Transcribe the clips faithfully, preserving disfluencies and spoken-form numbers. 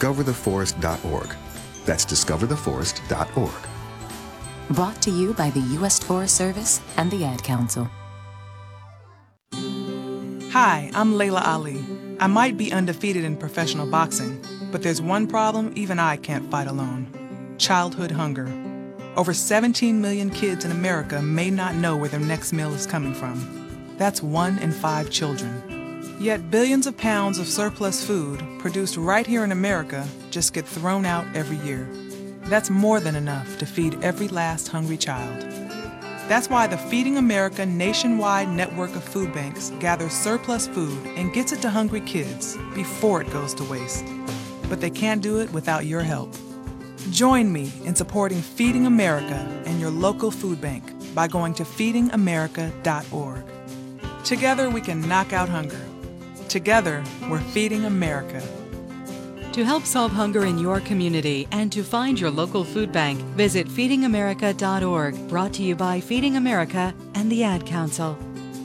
discover the forest dot org. That's discover the forest dot org. Brought to you by the U S Forest Service and the Ad Council. Hi, I'm Layla Ali. I might be undefeated in professional boxing, but there's one problem even I can't fight alone: childhood hunger. Over seventeen million kids in America may not know where their next meal is coming from. That's one in five children. Yet billions of pounds of surplus food produced right here in America just get thrown out every year. That's more than enough to feed every last hungry child. That's why the Feeding America nationwide network of food banks gathers surplus food and gets it to hungry kids before it goes to waste. But they can't do it without your help. Join me in supporting Feeding America and your local food bank by going to feeding america dot org. Together we can knock out hunger. Together, we're Feeding America. To help solve hunger in your community and to find your local food bank, visit feeding america dot org. Brought to you by Feeding America and the Ad Council.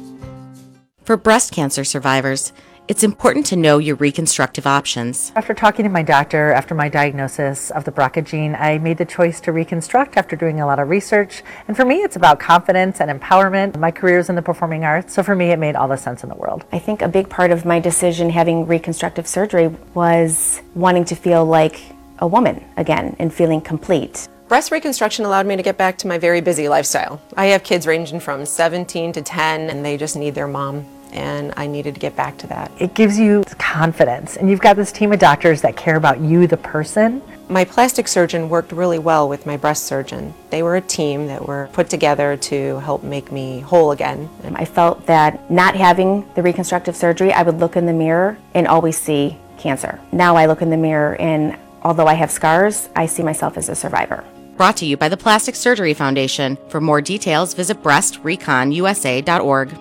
For breast cancer survivors, it's important to know your reconstructive options. After talking to my doctor after my diagnosis of the B R C A gene, I made the choice to reconstruct after doing a lot of research. And for me, it's about confidence and empowerment. My career is in the performing arts, so for me, it made all the sense in the world. I think a big part of my decision having reconstructive surgery was wanting to feel like a woman again and feeling complete. Breast reconstruction allowed me to get back to my very busy lifestyle. I have kids ranging from seventeen to ten, and they just need their mom. And I needed to get back to that. It gives you confidence, and you've got this team of doctors that care about you, the person. My plastic surgeon worked really well with my breast surgeon. They were a team that were put together to help make me whole again. I felt that not having the reconstructive surgery, I would look in the mirror and always see cancer. Now I look in the mirror, and although I have scars, I see myself as a survivor. Brought to you by the Plastic Surgery Foundation. For more details, visit breast recon u s a dot org.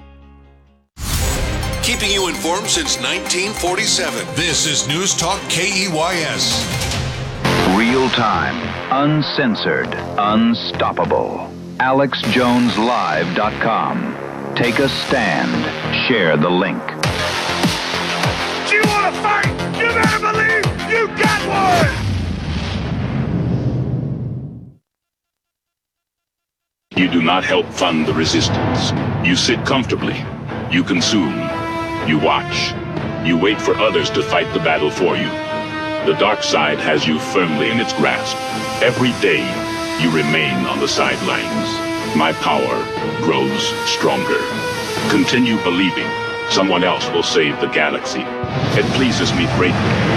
Keeping you informed since nineteen forty-seven. This is News Talk K E Y S. Real time, uncensored, unstoppable. alex jones live dot com. Take a stand. Share the link. Do you want to fight? You better believe you got one! You do not help fund the resistance. You sit comfortably. You consume. You watch. You wait for others to fight the battle for you. The dark side has you firmly in its grasp. Every day, you remain on the sidelines. My power grows stronger. Continue believing someone else will save the galaxy. It pleases me greatly